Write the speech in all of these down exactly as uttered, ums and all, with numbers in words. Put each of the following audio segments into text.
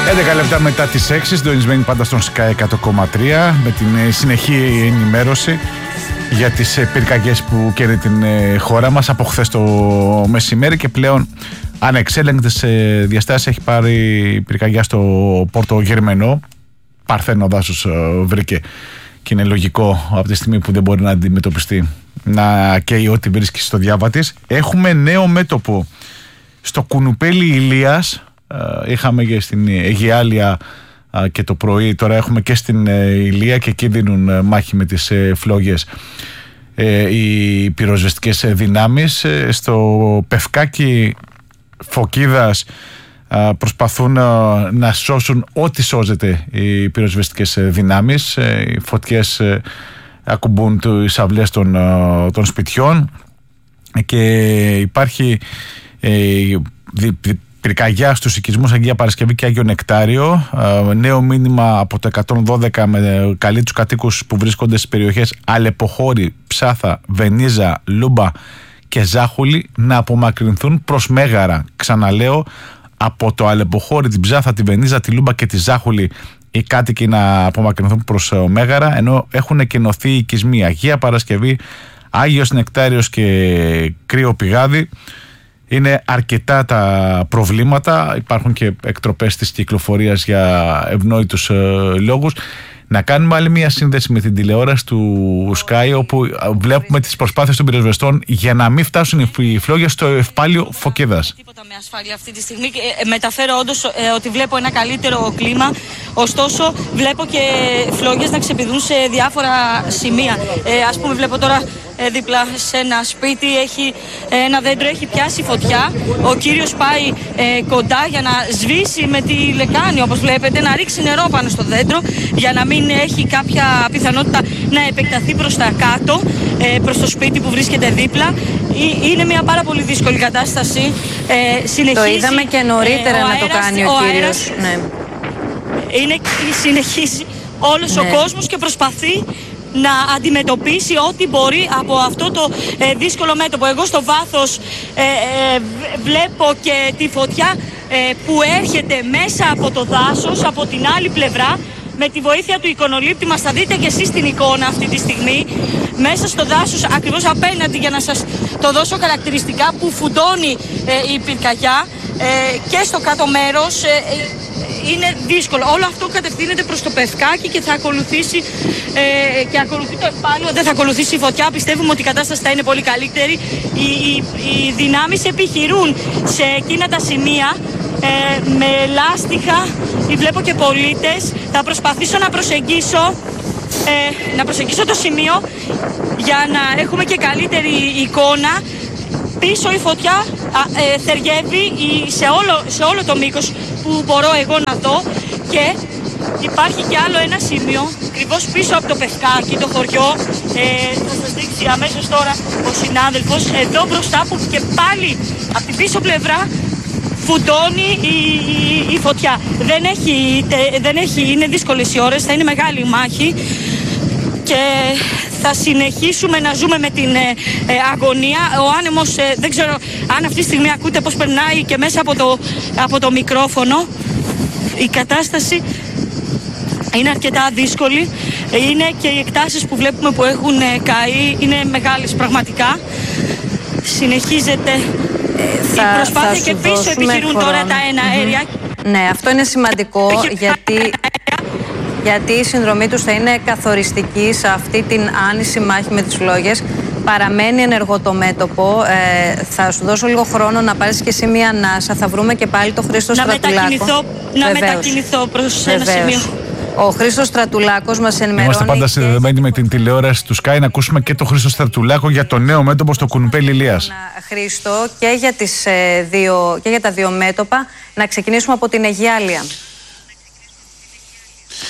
έντεκα λεπτά μετά τις έξι, συντονισμένοι πάντα στον Sky εκατό κόμμα τρία με την συνεχή ενημέρωση για τις πυρκαγιές που καίνε την χώρα μας από χθες το μεσημέρι και πλέον ανεξέλεγκτες διαστάσεις έχει πάρει πυρκαγιά στο Πόρτο Γερμενό. Παρθένο δάσος βρήκε και είναι λογικό από τη στιγμή που δεν μπορεί να αντιμετωπιστεί να καίει ό,τι βρίσκει στο διάβα της. Έχουμε νέο μέτωπο στο Κουνουπέλι Ηλίας. Είχαμε και στην Αιγιάλια και το πρωί, τώρα έχουμε και στην Ηλία και εκεί δίνουν μάχη με τις φλόγες οι πυροσβεστικές δυνάμεις. Στο Πευκάκι Φωκίδας προσπαθούν να σώσουν ό,τι σώζεται οι πυροσβεστικές δυνάμεις. Οι φωτιές ακουμπούν τις αυλές των, των σπιτιών και υπάρχει πυρκαγιά στους οικισμούς Αγία Παρασκευή και Άγιο Νεκτάριο. Νέο μήνυμα από το εκατόν δώδεκα με καλεί τους κατοίκους που βρίσκονται στις περιοχές Αλεποχώρη, Ψάθα, Βενίζα, Λούμπα και Ζάχουλη να απομακρυνθούν προς Μέγαρα. Ξαναλέω, από το Αλεποχώρη, την Ψάθα, τη Βενίζα, τη Λούμπα και τη Ζάχουλη οι κάτοικοι να απομακρυνθούν προς Μέγαρα, ενώ έχουν εκενωθεί οι οικισμοί Αγία Παρασκευή, Άγιος Νεκτάριος και Κρύο Πηγάδι. Είναι αρκετά τα προβλήματα, υπάρχουν και εκτροπές της κυκλοφορίας για ευνόητους ε, λόγους. Να κάνουμε άλλη μια σύνδεση με την τηλεόραση του Sky, όπου βλέπουμε τις προσπάθειες των πυροσβεστών για να μην φτάσουν οι φλόγες στο ευπάλιο Φωκίδας. Τίποτα με ασφάλεια αυτή τη στιγμή. Ε, μεταφέρω όντως ε, ότι βλέπω ένα καλύτερο κλίμα. Ωστόσο, βλέπω και φλόγες να ξεπηδούν σε διάφορα σημεία. Ε, ας πούμε, βλέπω τώρα ε, δίπλα σε ένα σπίτι έχει ε, ένα δέντρο, έχει πιάσει φωτιά. Ο κύριος πάει ε, κοντά για να σβήσει με τη λεκάνη, όπως βλέπετε, να ρίξει νερό πάνω στο δέντρο για να μην έχει κάποια πιθανότητα να επεκταθεί προς τα κάτω, ε, προς το σπίτι που βρίσκεται δίπλα. Είναι μια πάρα πολύ δύσκολη κατάσταση. Ε, συνεχίζει, το είδαμε και νωρίτερα ε, να αέρας, το κάνει ο, ο κύριος. Ναι. Είναι, συνεχίζει όλος ναι. ο κόσμος και προσπαθεί να αντιμετωπίσει ό,τι μπορεί από αυτό το ε, δύσκολο μέτωπο. Εγώ στο βάθος ε, ε, βλέπω και τη φωτιά ε, που έρχεται μέσα από το δάσος, από την άλλη πλευρά. Με τη βοήθεια του εικονολήπτη μας θα δείτε και εσείς την εικόνα αυτή τη στιγμή. Μέσα στο δάσος, ακριβώς απέναντι, για να σας το δώσω χαρακτηριστικά, που φουντώνει ε, η πυρκαγιά ε, και στο κάτω μέρος ε, είναι δύσκολο. Όλο αυτό κατευθύνεται προς το Πευκάκι και θα ακολουθήσει ε, και ακολουθεί το ευπάλιο, δεν θα ακολουθήσει η φωτιά. Πιστεύουμε ότι η κατάσταση θα είναι πολύ καλύτερη. Οι, οι, οι δυνάμεις επιχειρούν σε εκείνα τα σημεία ε, με λάστιχα. Βλέπω και πολίτες. Θα προσπαθήσω να προσεγγίσω ε, να προσεγγίσω το σημείο για να έχουμε και καλύτερη εικόνα. Πίσω η φωτιά α, ε, θεριεύει η, σε, όλο, σε όλο το μήκος που μπορώ εγώ να δω, και υπάρχει και άλλο ένα σημείο ακριβώς πίσω από το Πευκάκι, το χωριό. Ε, θα σας δείξει αμέσως τώρα ο συνάδελφος εδώ μπροστά, που και πάλι από την πίσω πλευρά φουντώνει η, η, η φωτιά. Δεν έχει, τε, δεν έχει, είναι δύσκολες οι ώρες, θα είναι μεγάλη μάχη και θα συνεχίσουμε να ζούμε με την ε, ε, αγωνία. Ο άνεμος, ε, δεν ξέρω αν αυτή τη στιγμή ακούτε πως περνάει και μέσα από το, από το μικρόφωνο. Η κατάσταση είναι αρκετά δύσκολη. Είναι και οι εκτάσεις που βλέπουμε που έχουν ε, καεί είναι μεγάλες πραγματικά. Συνεχίζεται ε, θα, η προσπάθεια και πίσω επιχειρούν χρόνο. Τώρα τα εναέρια. Mm-hmm. Ναι, αυτό είναι σημαντικό γιατί, γιατί η συνδρομή τους θα είναι καθοριστική σε αυτή την άνηση μάχη με τις φλόγες. Παραμένει ενεργό το μέτωπο. Ε, θα σου δώσω λίγο χρόνο να πάρεις και εσύ μία ανάσα. Θα βρούμε και πάλι το Χρήστο να Στρατουλάκο. Μετακινηθώ, να μετακινηθώ προς Βεβαίως. ένα σημείο. Ο Χρήστος Στρατουλάκος μας ενημερώνει. Είμαστε πάντα συνδεδεμένοι με την τηλεόραση του Sky. Να ακούσουμε και τον Χρήστο Στρατουλάκο για το νέο μέτωπο στο Κουνουπέλι Ηλίας. Χρήστο, και για, τις, ε, δύο, και για τα δύο μέτωπα. Να ξεκινήσουμε από την Αιγιάλια.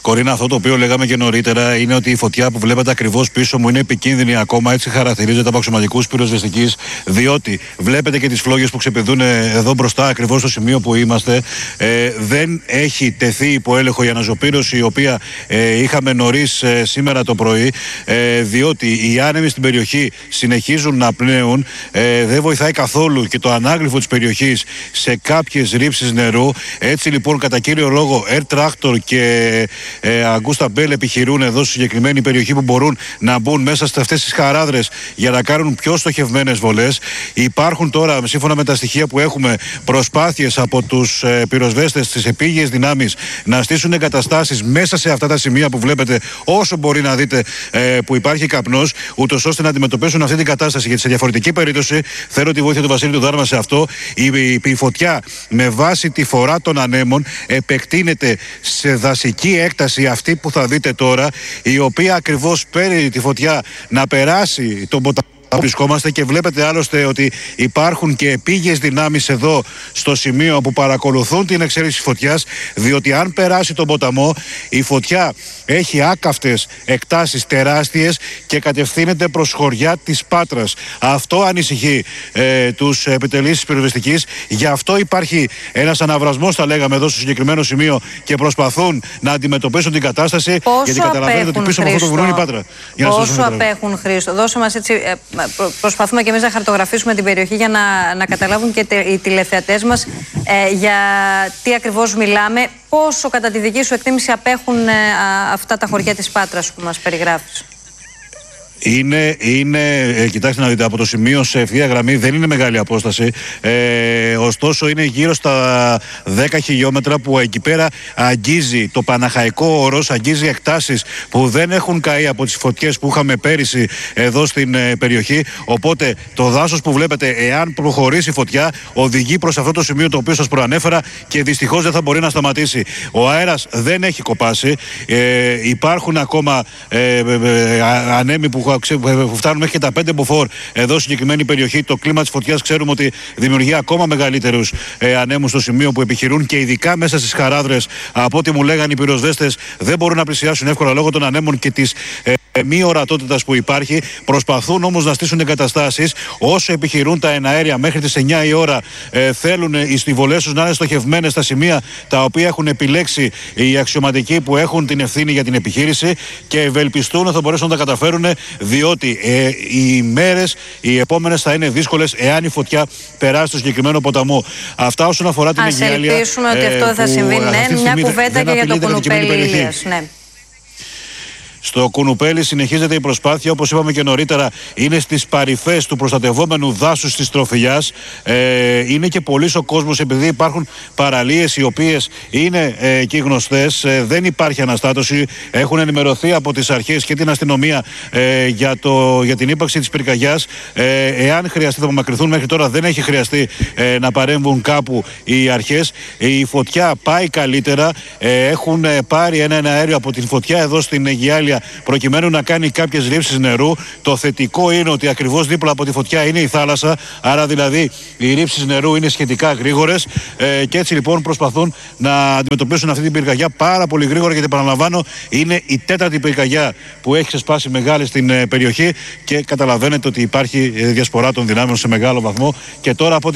Κορίνα, αυτό το οποίο λέγαμε και νωρίτερα είναι ότι η φωτιά που βλέπετε ακριβώς πίσω μου είναι επικίνδυνη ακόμα. Έτσι χαρακτηρίζεται από αξιωματικούς πυροσβεστικής, διότι βλέπετε και τις φλόγες που ξεπηδούν εδώ μπροστά, ακριβώς στο σημείο που είμαστε. Ε, δεν έχει τεθεί υπό έλεγχο η αναζωπήρωση, η οποία ε, είχαμε νωρίς ε, σήμερα το πρωί, ε, διότι οι άνεμοι στην περιοχή συνεχίζουν να πνέουν. Ε, δεν βοηθάει καθόλου και το ανάγλυφο της περιοχής σε κάποιες ρήψεις νερού. Έτσι λοιπόν, κατά κύριο λόγο, Air Tractor και ε, Augusta Bell επιχειρούν εδώ στη συγκεκριμένη περιοχή, που μπορούν να μπουν μέσα σε αυτές τις χαράδρες για να κάνουν πιο στοχευμένες βολές. Υπάρχουν τώρα, σύμφωνα με τα στοιχεία που έχουμε, προσπάθειες από τους ε, πυροσβέστες της επίγειες δυνάμεις να στήσουν εγκαταστάσεις μέσα σε αυτά τα σημεία που βλέπετε, όσο μπορεί να δείτε ε, που υπάρχει καπνός, ούτως ώστε να αντιμετωπίσουν αυτή την κατάσταση. Γιατί σε διαφορετική περίπτωση, θέλω τη βοήθεια του Βασίλη του Δάρμα σε αυτό, η, η, η φωτιά με βάση τη φορά των ανέμων επεκτείνεται σε δασική έκταση, αυτή που θα δείτε τώρα, η οποία ακριβώς παίρνει τη φωτιά να περάσει τον ποταμό. Βρισκόμαστε και βλέπετε άλλωστε ότι υπάρχουν και επίγειες δυνάμεις εδώ στο σημείο που παρακολουθούν την εξέλιξη φωτιάς, διότι αν περάσει τον ποταμό, η φωτιά έχει άκαυτες εκτάσεις τεράστιες και κατευθύνεται προς χωριά της Πάτρας. Αυτό ανησυχεί ε, τους επιτελείς της πυροσβεστικής. Γι' αυτό υπάρχει ένας αναβρασμός, θα λέγαμε, εδώ στο συγκεκριμένο σημείο και προσπαθούν να αντιμετωπίσουν την κατάσταση. Πόσο γιατί καταλαβαίνετε ότι πίσω από αυτό το βουνό είναι η Πάτρα. Για Πόσο να απέχουν, Χρήστο? Δώσε μας έτσι. Ε, Προσπαθούμε και εμείς να χαρτογραφήσουμε την περιοχή για να, να καταλάβουν και τε, οι τηλεθεατές μας ε, για τι ακριβώς μιλάμε. Πόσο, κατά τη δική σου εκτίμηση, απέχουν ε, α, αυτά τα χωριά της Πάτρας που μας περιγράφεις? Είναι, είναι ε, κοιτάξτε να δείτε, από το σημείο σε ευθεία γραμμή δεν είναι μεγάλη απόσταση. Ε, ωστόσο είναι γύρω στα δέκα χιλιόμετρα, που εκεί πέρα αγγίζει το Παναχαϊκό Όρος, αγγίζει εκτάσεις που δεν έχουν καεί από τις φωτιές που είχαμε πέρυσι εδώ στην ε, περιοχή. Οπότε το δάσος που βλέπετε, εάν προχωρήσει η φωτιά, οδηγεί προς αυτό το σημείο το οποίο σας προανέφερα και δυστυχώς δεν θα μπορεί να σταματήσει. Ο αέρας δεν έχει κοπάσει. Ε, υπάρχουν ακόμα ε, ε, ε, ανέμοι που που φτάνουν μέχρι και τα πέντε μποφόρ εδώ στη συγκεκριμένη περιοχή. Το κλίμα της φωτιάς ξέρουμε ότι δημιουργεί ακόμα μεγαλύτερους ε, ανέμους στο σημείο που επιχειρούν, και ειδικά μέσα στις χαράδρες, από ό,τι μου λέγανε οι πυροσβέστες, δεν μπορούν να πλησιάσουν εύκολα λόγω των ανέμων και της ε, μη ορατότητας που υπάρχει. Προσπαθούν όμως να στήσουν εγκαταστάσεις. Όσο επιχειρούν τα εναέρια μέχρι τις εννιά η ώρα, ε, θέλουν οι στιβολές τους να είναι στοχευμένες στα σημεία τα οποία έχουν επιλέξει οι αξιωματικοί που έχουν την ευθύνη για την επιχείρηση, και ευελπιστούν ότι θα μπορέσουν να τα καταφέρουν, διότι ε, οι μέρες οι επόμενες θα είναι δύσκολες εάν η φωτιά περάσει στο συγκεκριμένο ποταμό. Αυτά όσον αφορά την Αιγιάλια. Ας ελπίσουμε ότι αυτό δεν θα συμβεί. Ναι, μια κουβέντα και για το Κουνουπέλι Ηλίας. Ναι. Στο Κουνουπέλι συνεχίζεται η προσπάθεια, όπως είπαμε και νωρίτερα, είναι στις παρυφές του προστατευόμενου δάσους της Τροφιλιάς. Ε, είναι και πολύς ο κόσμος, επειδή υπάρχουν παραλίες οι οποίες είναι ε, εκεί γνωστές. Ε, δεν υπάρχει αναστάτωση. Έχουν ενημερωθεί από τις αρχές και την αστυνομία ε, για, το, για την ύπαρξη της πυρκαγιάς. Ε, εάν χρειαστεί θα απομακρυνθούν. Μέχρι τώρα δεν έχει χρειαστεί ε, να παρέμβουν κάπου οι αρχές. Η φωτιά πάει καλύτερα. Ε, έχουν πάρει ένα αέριο από την φωτιά εδώ στην Αιγιάλια, προκειμένου να κάνει κάποιες ρήψεις νερού. Το θετικό είναι ότι ακριβώς δίπλα από τη φωτιά είναι η θάλασσα, άρα δηλαδή οι ρήψεις νερού είναι σχετικά γρήγορες, ε, και έτσι λοιπόν προσπαθούν να αντιμετωπίσουν αυτή την πυρκαγιά πάρα πολύ γρήγορα, γιατί επαναλαμβάνω, είναι η τέταρτη πυρκαγιά που έχει ξεσπάσει μεγάλη στην ε, περιοχή, και καταλαβαίνετε ότι υπάρχει ε, διασπορά των δυνάμεων σε μεγάλο βαθμό, και τώρα από